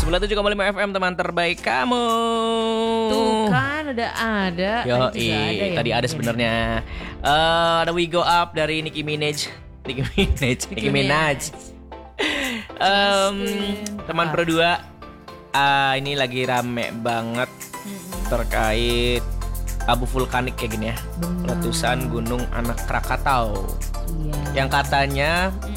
97,5 FM teman terbaik kamu. Tuh kan udah ada. Tadi ada sebenarnya. Ada We Go Up dari Nicki Minaj. Teman berdua. Ini lagi rame banget terkait abu vulkanik kayak gini ya. Letusan gunung anak Krakatau. Iya. Yang katanya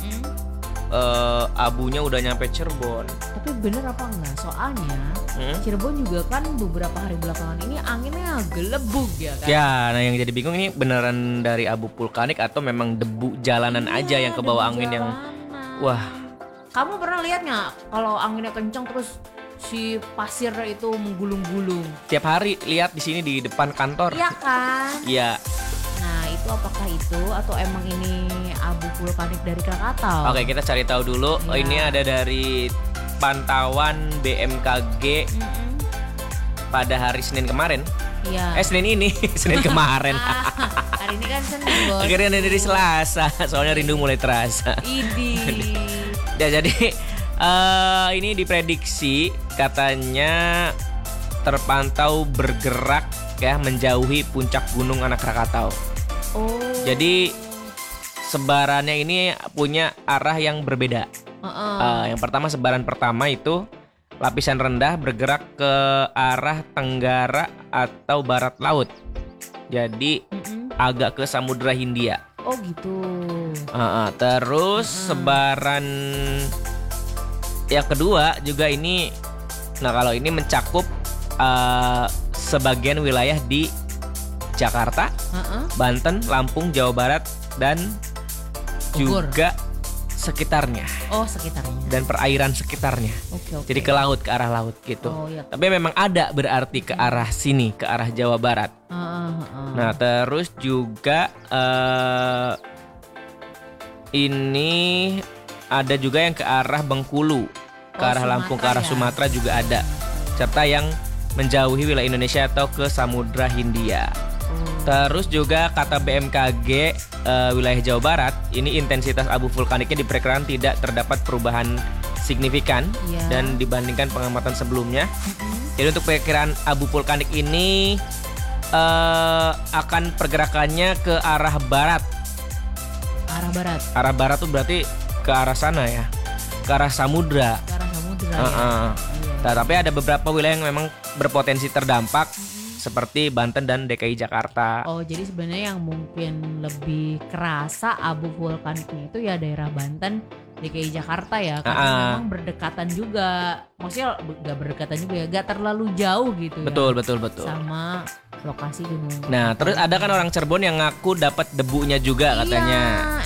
abunya udah nyampe Cirebon. Tapi bener apa enggak? Soalnya Cirebon juga kan beberapa hari belakangan ini anginnya gelebug ya kan? Ya, nah yang jadi bingung ini beneran dari abu vulkanik atau memang debu jalanan aja yang kebawa angin yang wah. Kamu pernah lihat nggak kalau anginnya kencang terus si pasir itu menggulung-gulung? Tiap hari lihat di sini di depan kantor. Iya kan? Iya. Nah itu apakah itu atau emang ini abu vulkanik dari Krakatau? Oke, kita cari tahu dulu. Ya. Oh, ini ada dari pantauan BMKG pada hari Senin kemarin. Iya. Senin ini, Senin kemarin. Hari ini kan Senin, Bos. Akhirnya dari Selasa, soalnya rindu mulai terasa. Idi. Ya, jadi ini diprediksi katanya terpantau bergerak ya menjauhi puncak gunung anak Krakatau. Oh. Jadi sebarannya ini punya arah yang berbeda. Yang pertama, sebaran pertama itu lapisan rendah bergerak ke arah tenggara atau barat laut. Jadi agak ke Samudra Hindia. Oh gitu. Terus sebaran yang kedua juga ini, nah kalau ini mencakup sebagian wilayah di Jakarta, Banten, Lampung, Jawa Barat dan Bogor. juga sekitarnya. Oh sekitarnya. Dan perairan sekitarnya. Oke. Jadi ke laut, ke arah laut gitu. Oh, iya. Tapi memang ada berarti ke arah sini, ke arah Jawa Barat. Nah terus juga ini ada juga yang ke arah Bengkulu, ke arah Lampung, ke arah Sumatera juga ada. Serta yang menjauhi wilayah Indonesia atau ke Samudra Hindia. Terus juga kata BMKG wilayah Jawa Barat, ini intensitas abu vulkaniknya diperkirakan tidak terdapat perubahan signifikan dan dibandingkan pengamatan sebelumnya. Jadi untuk perkiraan abu vulkanik ini akan pergerakannya ke arah barat. Arah barat. Arah barat tuh berarti ke arah sana ya, ke arah samudra. Ke arah samudra. Ya. Nah, tapi ada beberapa wilayah yang memang berpotensi terdampak seperti Banten dan DKI Jakarta. Oh, jadi sebenarnya yang mungkin lebih kerasa abu vulkaniknya itu ya daerah Banten, DKI Jakarta ya, karena memang berdekatan juga. Maksudnya gak berdekatan juga ya, gak terlalu jauh gitu betul, ya. Betul. Sama lokasi gunung. Nah, terus ada kan orang Cirebon yang ngaku dapat debunya juga katanya. Iya,